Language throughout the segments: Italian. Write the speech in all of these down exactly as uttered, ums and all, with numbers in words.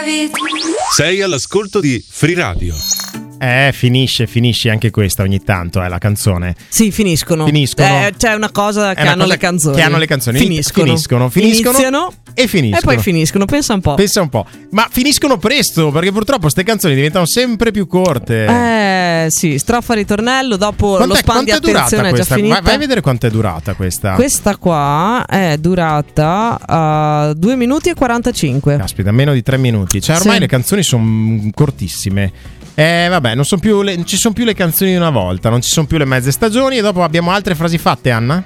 David. Sei all'ascolto di Free Radio. Eh, finisce, finisce anche questa ogni tanto, è eh, la canzone. Sì, finiscono. Finiscono. Eh, c'è una cosa che una hanno cosa le canzoni. Che hanno le canzoni. Finiscono. Finiscono, finiscono. Iniziano e finiscono. E poi finiscono, pensa un po'. Pensa un po'. Ma finiscono presto, perché purtroppo ste canzoni diventano sempre più corte. Eh, sì, strofa, ritornello, dopo Quant'è, lo span di attenzione è già questa? finita. Vai, vai a vedere quanto è durata questa. Questa qua è durata uh, due minuti e quarantacinque. Caspita, meno di tre minuti. Cioè ormai Sì. le canzoni sono cortissime. Eh vabbè, non, son più le, non ci sono più le canzoni di una volta, non ci sono più le mezze stagioni. E dopo abbiamo altre frasi fatte, Anna?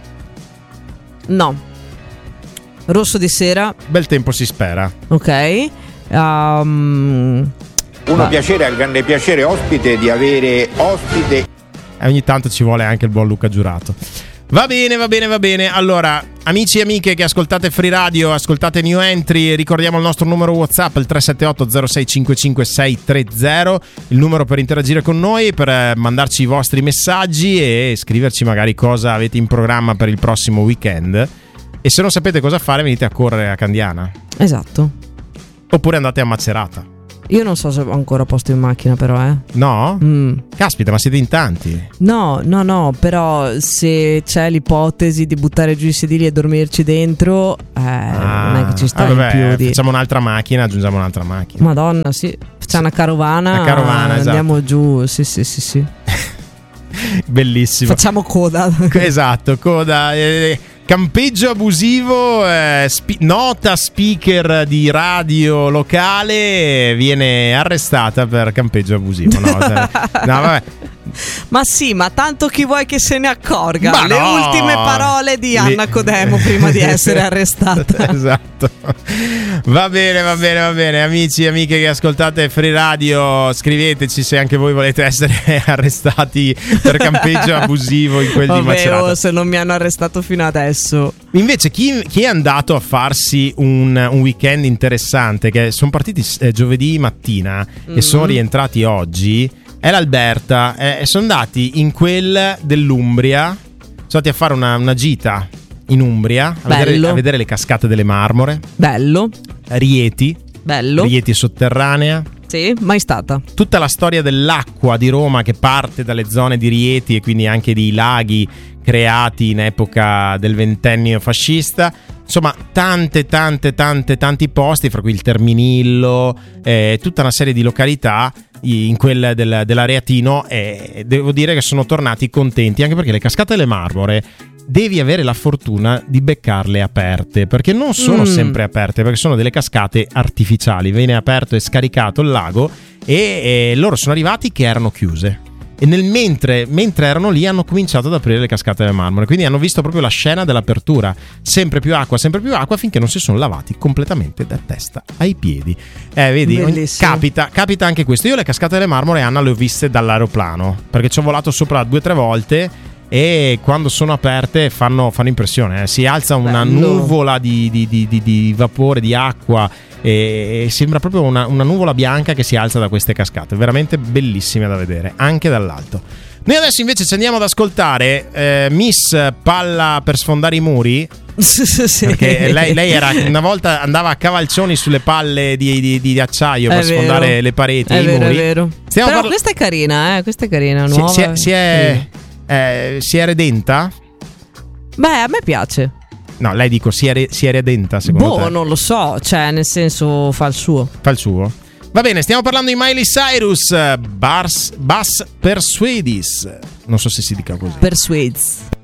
No. Rosso di sera. Bel tempo si spera. Ok. Um, Uno va. piacere, al grande piacere ospite di avere ospite. E ogni tanto ci vuole anche il buon Luca Giurato. Va bene, va bene, va bene. Allora, amici e amiche che ascoltate Free Radio, ascoltate New Entry, ricordiamo il nostro numero WhatsApp, il tre sette otto zero sei cinque cinque sei tre zero, il numero per interagire con noi, per mandarci i vostri messaggi e scriverci magari cosa avete in programma per il prossimo weekend. E se non sapete cosa fare, venite a correre a Candiana. Esatto. Oppure andate a Macerata. Io non so se ho ancora posto in macchina, però, eh. No? Mm. Caspita, ma siete in tanti. No, no, no, però se c'è l'ipotesi di buttare giù i sedili e dormirci dentro, eh, Ah, non è che ci sta ah, in vabbè, più di... facciamo un'altra macchina, aggiungiamo un'altra macchina. Madonna, sì. C'è una carovana. Una carovana, esatto. Andiamo giù, sì, sì, sì, sì. Bellissimo. Facciamo coda. Esatto, coda. Eh, campeggio abusivo, eh, spi- nota speaker di radio locale viene arrestata per campeggio abusivo. No, no vabbè. Ma sì, ma tanto chi vuoi che se ne accorga? Ma Le no! ultime parole di Anna Le- Codemo prima di essere arrestata. Esatto. Va bene, va bene, va bene. Amici e amiche che ascoltate Free Radio, scriveteci se anche voi volete essere arrestati per campeggio abusivo in quel di Vabbè, Macerata. oh, se non mi hanno arrestato fino adesso. Invece chi, chi è andato a farsi un, un weekend interessante, che sono partiti eh, giovedì mattina Mm. e sono rientrati oggi, è l'Alberta, eh, e sono andati in quel dell'Umbria, sono andati a fare una, una gita in Umbria a vedere, Bello. a vedere le cascate delle Marmore, Bello, Rieti, bello. Rieti sotterranea, Sì, mai stata. tutta la storia dell'acqua di Roma che parte dalle zone di Rieti e quindi anche di laghi creati in epoca del ventennio fascista. Insomma, tante, tante, tante, tanti posti, fra cui il Terminillo, eh, tutta una serie di località in quella del, dell'Areatino, e devo dire che sono tornati contenti, anche perché le cascate delle Marmore devi avere la fortuna di beccarle aperte, perché non sono Mm. sempre aperte, perché sono delle cascate artificiali. Viene aperto e scaricato il lago e, e loro sono arrivati che erano chiuse. E nel mentre, mentre erano lì hanno cominciato ad aprire le cascate delle Marmore, quindi hanno visto proprio la scena dell'apertura, sempre più acqua, sempre più acqua, finché non si sono lavati completamente da testa ai piedi. Eh, vedi, ogni- Bellissimo. capita, capita anche questo. Io le cascate delle Marmore, Anna, le ho viste dall'aeroplano, perché ci ho volato sopra due o tre volte e quando sono aperte fanno, fanno impressione, eh. Si alza una Bello. nuvola di, di, di, di, di vapore, di acqua, e sembra proprio una, una nuvola bianca che si alza da queste cascate, veramente bellissime da vedere anche dall'alto. Noi adesso invece ci andiamo ad ascoltare eh, Miss Palla per sfondare i muri, Sì, sì, sì. perché lei, lei era una volta andava a cavalcioni sulle palle di, di, di acciaio È per vero. sfondare le pareti, È i vero, muri. è vero. Stiamo Però parla- questa è carina, eh? Questa è carina, si, nuova. si è, si è, Carina. eh, si è redenta? Beh, a me piace. No, lei dico si è, re- si è redenta secondo Boh, te? non lo so, cioè, nel senso, fa il suo. Fa il suo. Va bene, stiamo parlando di Miley Cyrus, Bars, Bass Persuadis. Non so se si dica così. Persuades.